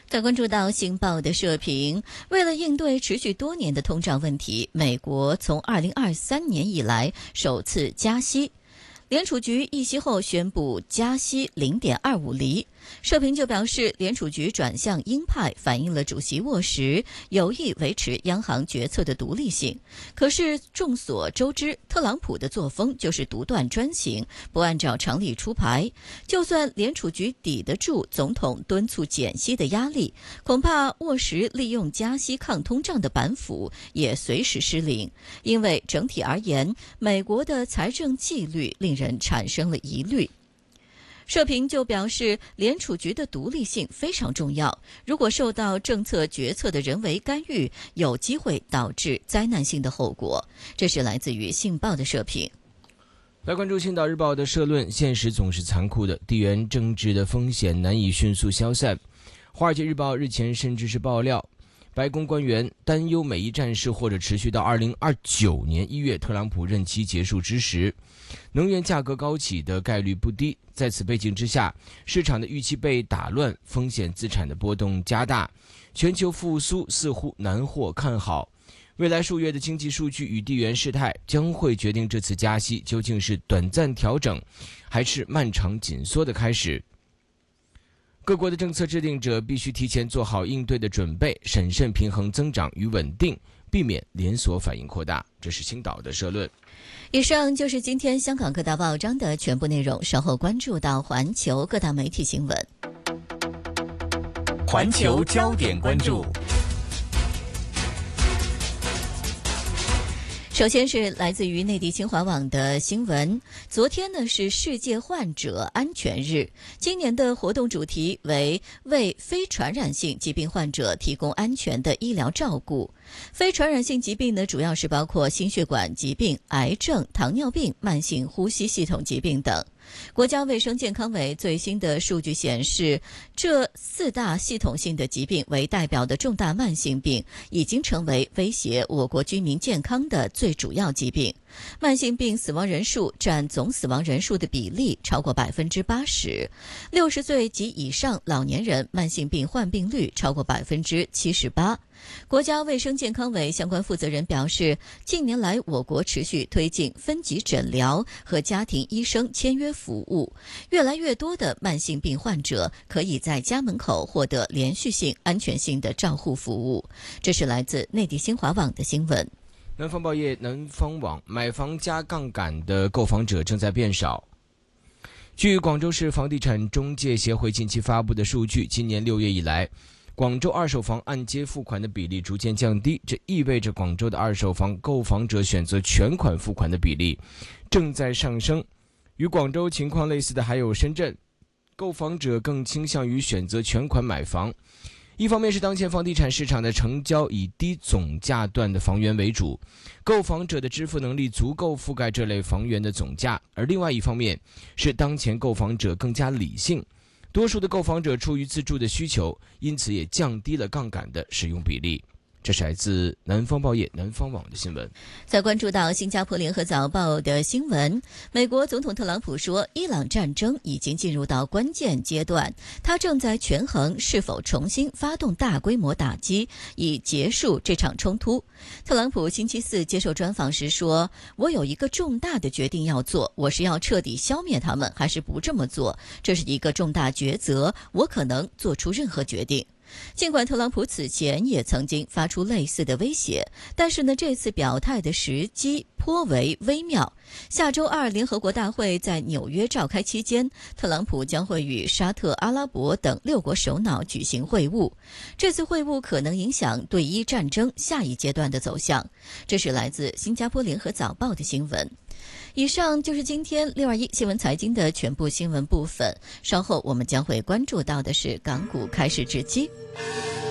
再关注到《新报》的社评，为了应对持续多年的通胀问题，美国从2023年以来首次加息。联储局议息后宣布加息0.25厘，社评就表示，联储局转向鹰派，反映了主席沃什有意维持央行决策的独立性。可是众所周知，特朗普的作风就是独断专行，不按照常理出牌。就算联储局抵得住总统敦促减息的压力，恐怕沃什利用加息抗通胀的板斧也随时失灵。因为整体而言，美国的财政纪律令人产生了疑虑。社评就表示，联储局的独立性非常重要，如果受到政策决策的人为干预，有机会导致灾难性的后果。这是来自于《信报》的社评。 来关注《青岛日报》的社论：现实总是残酷的，地缘政治的风险难以迅速消散。《华尔街日报》日前甚至是爆料，白宫官员担忧美伊战事或者持续到2029年1月特朗普任期结束之时，能源价格高企的概率不低。在此背景之下，市场的预期被打乱，风险资产的波动加大，全球复苏似乎难获看好。未来数月的经济数据与地缘事态将会决定这次加息究竟是短暂调整，还是漫长紧缩的开始。各国的政策制定者必须提前做好应对的准备，审慎平衡增长与稳定，避免连锁反应扩大。这是青岛的社论。 以上就是今天香港各大报章的全部内容，稍后关注到环球各大媒体新闻。 环球焦点关注。 首先是来自于内地新华网的新闻，昨天呢是世界患者安全日，今年的活动主题为为非传染性疾病患者提供安全的医疗照顾。非传染性疾病呢，主要是包括心血管疾病、癌症、糖尿病、慢性呼吸系统疾病等。国家卫生健康委最新的数据显示，这4大系统性的疾病为代表的重大慢性病，已经成为威胁我国居民健康的最主要疾病。慢性病死亡人数占总死亡人数的比例超过80%，60岁及以上老年人慢性病患病率超过78%。国家卫生健康委相关负责人表示，近年来我国持续推进分级诊疗和家庭医生签约服务，越来越多的慢性病患者可以在家门口获得连续性、安全性的照护服务。这是来自内地新华网的新闻。 南方报业南方网，买房加杠杆的购房者正在变少。据广州市房地产中介协会近期发布的数据，今年6月以来，广州二手房按揭付款的比例逐渐降低，这意味着广州的二手房购房者选择全款付款的比例正在上升。与广州情况类似的还有深圳，购房者更倾向于选择全款买房。一方面是当前房地产市场的成交以低总价段的房源为主，购房者的支付能力足够覆盖这类房源的总价；而另外一方面是当前购房者更加理性，多数的购房者出于自住的需求，因此也降低了杠杆的使用比例。这是来自南方报业南方网的新闻。 再关注到新加坡联合早报的新闻，美国总统特朗普说，伊朗战争已经进入到关键阶段，他正在权衡是否重新发动大规模打击，以结束这场冲突。特朗普星期四接受专访时说，我有一个重大的决定要做，我是要彻底消灭他们，还是不这么做，这是一个重大抉择，我可能做出任何决定。尽管特朗普此前也曾经发出类似的威胁，但是呢，这次表态的时机颇为微妙。下周2联合国大会在纽约召开期间，特朗普将会与沙特阿拉伯等6国首脑举行会晤。这次会晤可能影响对伊战争下一阶段的走向。这是来自新加坡联合早报的新闻。以上就是今天621新闻财经的全部新闻部分，稍后我们将会关注到的是港股开市之机。